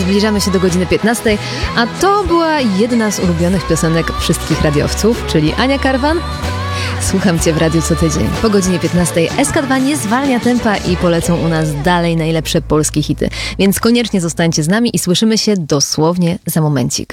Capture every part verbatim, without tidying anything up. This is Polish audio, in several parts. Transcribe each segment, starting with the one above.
zbliżamy się do godziny piętnastej, a to była jedna z ulubionych piosenek wszystkich radiowców, czyli Ania Karwan. Słucham Cię w radiu co tydzień. Po godzinie piętnastej S K dwa nie zwalnia tempa i polecą u nas dalej najlepsze polskie hity. Więc koniecznie zostańcie z nami i słyszymy się dosłownie za momencik.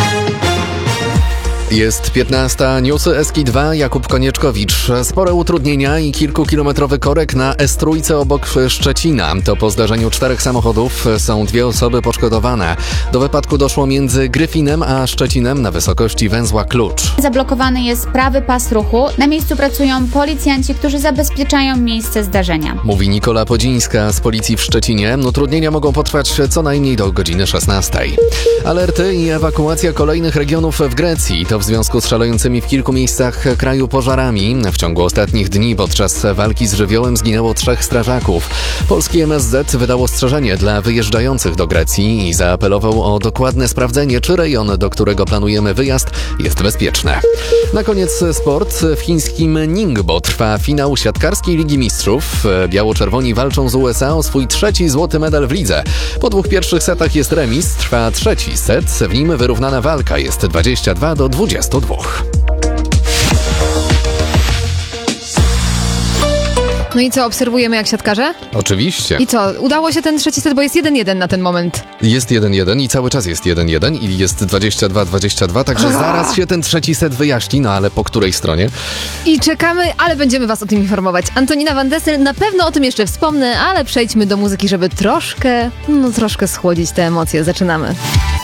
Jest piętnasta, newsy S K dwa, Jakub Konieczkowicz. Spore utrudnienia i kilkukilometrowy korek na S trzy obok Szczecina. To po zdarzeniu czterech samochodów są dwie osoby poszkodowane. Do wypadku doszło między Gryfinem a Szczecinem na wysokości węzła Klucz. Zablokowany jest prawy pas ruchu. Na miejscu pracują policjanci, którzy zabezpieczają miejsce zdarzenia. Mówi Nikola Podzińska z policji w Szczecinie. Utrudnienia mogą potrwać co najmniej do godziny szesnastej. Alerty i ewakuacja kolejnych regionów w Grecji. To w związku z szalejącymi w kilku miejscach kraju pożarami. W ciągu ostatnich dni podczas walki z żywiołem zginęło trzech strażaków. Polski M S Z wydał ostrzeżenie dla wyjeżdżających do Grecji i zaapelował o dokładne sprawdzenie, czy rejon, do którego planujemy wyjazd, jest bezpieczny. Na koniec sport. W chińskim Ningbo trwa finał siatkarskiej Ligi Mistrzów. Biało-czerwoni walczą z U S A o swój trzeci złoty medal w lidze. Po dwóch pierwszych setach jest remis, trwa trzeci set. W nim wyrównana walka jest dwadzieścia dwa do dwudziestu dwóch. No i co, obserwujemy jak siatkarze? Oczywiście. I co, udało się ten trzeci set, bo jest jeden jeden na ten moment. Jest jeden jeden i cały czas jest jeden jeden i jest dwadzieścia dwa dwadzieścia dwa, także oh. zaraz się ten trzeci set wyjaśni, no ale po której stronie? I czekamy, ale będziemy was o tym informować. Antonina Van Dessel, na pewno o tym jeszcze wspomnę, ale przejdźmy do muzyki, żeby troszkę, no troszkę schłodzić te emocje. Zaczynamy.